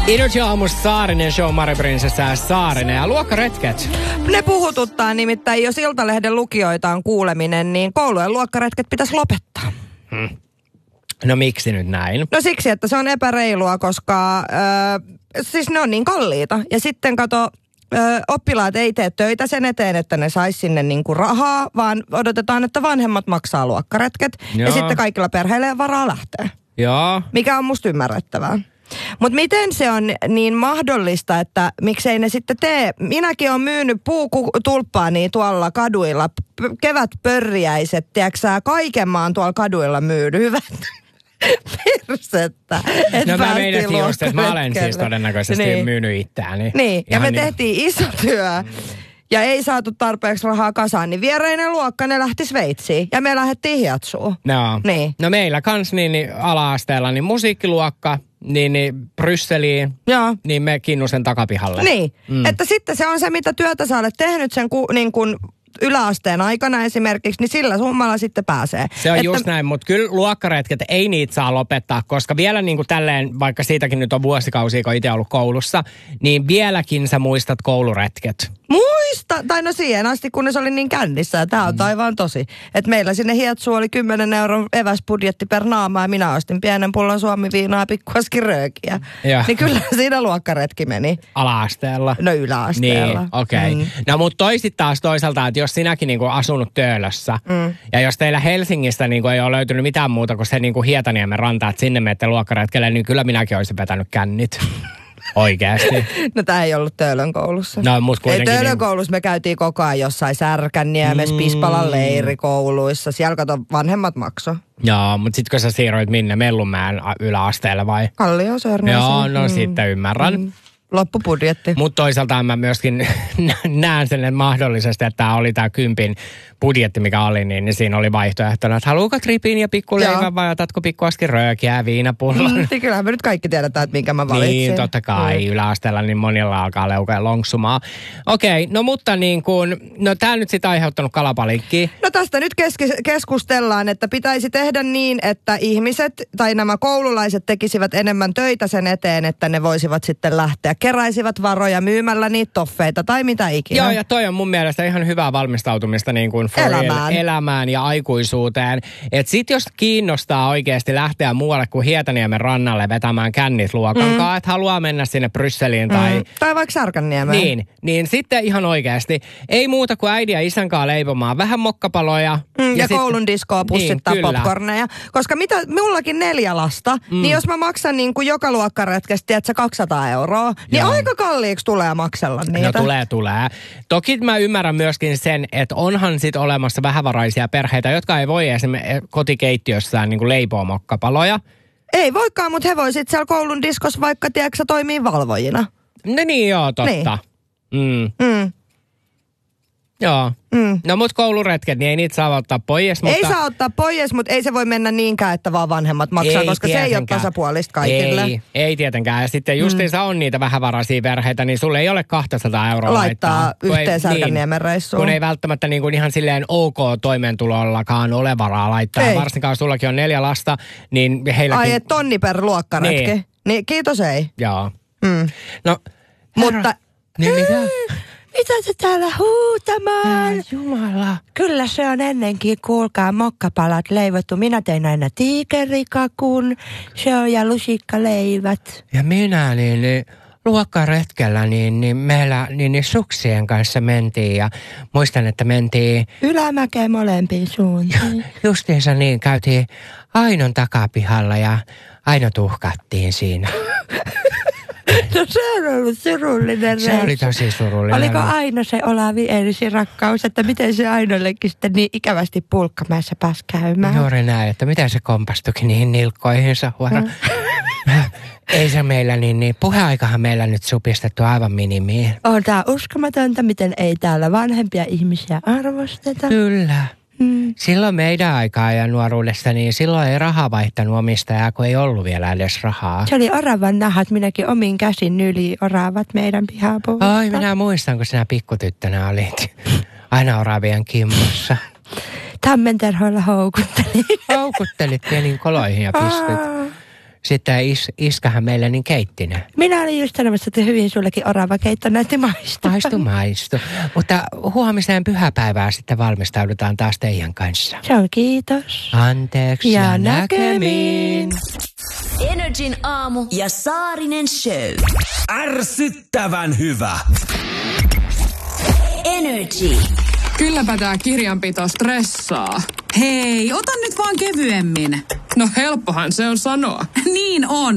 Energy aamusta Saarinen show, Mari Prinsessa ja Saarinen ja luokkaretket. Ne puhututtaa nimittäin, jos Iltalehden lukijoita on kuuleminen, niin koulujen luokkaretket pitäisi lopettaa. No miksi nyt näin? No siksi, että se on epäreilua, koska siis ne on niin kalliita. Ja sitten kato, oppilaat ei tee töitä sen eteen, että ne sais sinne niinku rahaa, vaan odotetaan, että vanhemmat maksaa luokkaretket. Joo. Ja sitten kaikilla perheillä ei varaa lähteä. Joo. Mikä on musta ymmärrettävää. Mutta miten se on niin mahdollista, että miksei ne sitten tee? Minäkin olen myynyt puutulppaani tuolla kaduilla, kevätpörriäiset, tiedätkö kaiken maan tuolla kaduilla myynyt, hyvät persettä. No mä meidänkin just, että mä olen siis todennäköisesti myynyt itseäni. Niin, ja me tehtiin iso työ. Ja ei saatu tarpeeksi rahaa kasaan, niin viereinen luokka, ne lähti Sveitsiin. Ja me lähdettiin Hiatsuun. No. Niin. No meillä kans niin ala-asteella niin musiikkiluokka, niin Brysseliin, Joo. niin me Kinnusen takapihalle. Niin, että sitten se on se, mitä työtä sä olet tehnyt sen niin kuin yläasteen aikana esimerkiksi, niin sillä summalla sitten pääsee. Se on just näin, mutta kyllä luokkaretket ei niitä saa lopettaa, koska vielä niin kuin tälleen, vaikka siitäkin nyt on vuosikausia, kun itse ollut koulussa, niin vieläkin sä muistat kouluretket. Muista, tai no siihen asti, kunnes oli niin kännissä, ja tää on taivaan tosi. Että meillä sinne Hietsuun oli 10 euron eväsbudjetti per naama, ja minä ostin pienen pullon suomiviinaa ja pikkuaskin röökiä. Ja. Niin kyllä siinä luokkaretki meni. Ala-asteella? No yläasteella. Niin, okei. Okay. No mutta toisit taas toisaalta, että jos sinäkin niinku asunut Töölössä, ja jos teillä Helsingistä niinku ei ole löytynyt mitään muuta kuin se niinku Hietaniemen ranta, että sinne menette luokkaretkelle, niin kyllä minäkin olisin vetänyt kännit. Oikeasti. No tää ei ollut Töölön koulussa. No mut kuitenkin. Ei Töölön koulussa me käytiin koko ajan jossain Särkänniemessä, Pispalan leirikouluissa. Siellä kato vanhemmat makso. Joo, mutta sit kun sä siirroit minne Mellunmäen yläasteelle vai? Kallio-Sörnäisiin. Joo, no sitten ymmärrän. Loppubudjetti. Mutta toisaalta mä myöskin näen sen, että mahdollisesti, että tämä oli tämä 10 budjetti, mikä oli, niin siinä oli vaihtoehtona, että haluuko tripin ja pikkuleivän vai otatko pikkuaskin röökiä ja viinapullon. Kyllähän me nyt kaikki tiedetään, että minkä mä valitsin. Niin, totta kai. Yläasteella niin monilla alkaa leukaa lonksumaa. Okei, no mutta niin kuin, no tää nyt sit aiheuttanut kalapalikkiä. No tästä nyt keskustellaan, että pitäisi tehdä niin, että ihmiset tai nämä koululaiset tekisivät enemmän töitä sen eteen, että ne voisivat sitten lähteä. Keräisivät varoja myymällä niitä toffeita tai mitä ikinä. Joo, ja toi on mun mielestä ihan hyvää valmistautumista niin kuin elämään ja aikuisuuteen. Että sit jos kiinnostaa oikeasti lähteä muualle kuin Hietaniemen rannalle vetämään kännit luokankaan, että haluaa mennä sinne Brysseliin tai vaikka Särkänniemeen. Niin sitten ihan oikeasti. Ei muuta kuin äidin ja isän kanssa leipomaan vähän mokkapaloja. Ja koulun diskoa pussittaa popcorneja. Koska mullakin 4 lasta, niin jos mä maksan niin kuin joka luokkaretkestä, tiedätkö, 200 €, niin aika kalliiksi tulee maksella niitä. No tulee. Toki mä ymmärrän myöskin sen, että onhan sit olemassa vähävaraisia perheitä, jotka ei voi esimerkiksi kotikeittiössään niin kuin leipoa mokkapaloja. Ei voikaan, mutta he voisit siellä koulun diskossa vaikka, tiedätkö, toimii valvojina. No niin, joo, totta. Niin. Joo. No mut kouluretket, niin ei niitä saa ottaa pois. Mutta... Ei saa ottaa pois, mutta ei se voi mennä niinkään, että vaan vanhemmat maksaa, ei koska tietenkään. Se ei ole tasapuolista kaikille. Ei tietenkään. Ja sitten justiinsa on niitä vähävaraisia perheitä, niin sulle ei ole 200 € laittaa yhteen Särkänniemen reissuun. Kun ei välttämättä niin kuin ihan silleen ok toimeentulollakaan ole varaa laittaa. Ei. Varsinkaan sullakin on 4 lasta, niin heilläkin... Ai, et tonni per luokkaretki. Niin kiitos ei. Joo. No, mutta... Niin mitä? Mitä se täällä huutamaan? Jumala. Kyllä se on ennenkin, kuulkaa, mokkapalat leivottu. Minä tein aina tiikerikakun, se on ja lusikkaleivät. Ja minä niin luokkaretkellä niin meillä niin suksien kanssa mentiin ja muistan, että mentiin... Ylämäkeen molempiin suuntiin. Justiinsa niin, käytiin Ainon takapihalla ja Aino tuhkattiin siinä. No se on ollut surullinen reissu. Se oli tosi surullinen. Oliko Aino se Olavi ensirakkaus, että miten se Ainollekin sitten niin ikävästi Pulkkamäessä pääsi käymään? Juuri näin, että miten se kompastukin niihin nilkkoihinsa Ei se meillä niin puheaikahan meillä nyt supistettu aivan minimiin. On tää uskomatonta, miten ei täällä vanhempia ihmisiä arvosteta. Kyllä. Silloin meidän aikaa ja nuoruudessa, niin silloin ei rahaa vaihtanut omistajaa, kun ei ollut vielä edes rahaa. Se oli oravan nahat, minäkin omin käsin yli oravat meidän pihapuusta. Oi, minä muistan, kun sinä pikkutyttönä olit aina oravien kimmossa. Tammenterhoilla houkuttelit. Houkuttelit pienin koloihin ja pistit. sitten iskähän meille niin keitti ne. Minä olin just sanomassa, että hyvin sullekin oravakeitto näytti Maistu. Mutta huomiseen pyhäpäivään sitten valmistaudutaan taas teidän kanssa. Se on kiitos. Anteeksi ja näkemiin. Energin aamu ja Saarinen show. Ärsyttävän hyvä. Energy. Kylläpä tää kirjanpito stressaa. Hei, ota nyt vaan kevyemmin. No helppohan se on sanoa. Niin on,